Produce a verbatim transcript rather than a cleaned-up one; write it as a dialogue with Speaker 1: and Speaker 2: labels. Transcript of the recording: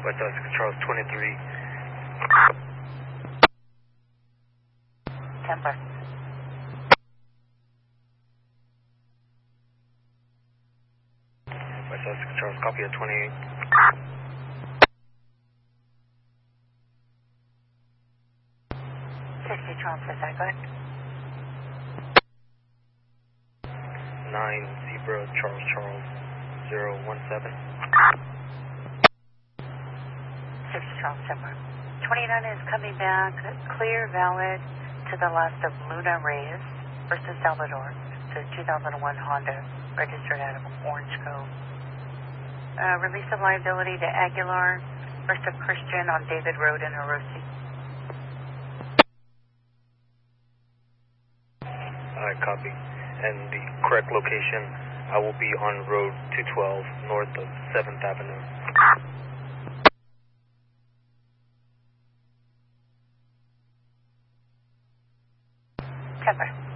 Speaker 1: West Essex Charles twenty-three.
Speaker 2: Temper.
Speaker 1: West Essex Charles, copy at twenty-eight.
Speaker 2: sixty Charles, is that good?
Speaker 1: nine Zebra Charles Charles, zero one seven.
Speaker 2: sixty Charles, Temper. twenty-nine is coming back, clear, valid, to the left of Luna Reyes versus Salvador. It's a two thousand one Honda, registered out of Orange Cove. Uh, release of liability to Aguilar versus Christian on David Road in Orosi.
Speaker 1: Alright, copy. And the correct location, I will be on Road two twelve, north of seventh Avenue.
Speaker 2: Temper.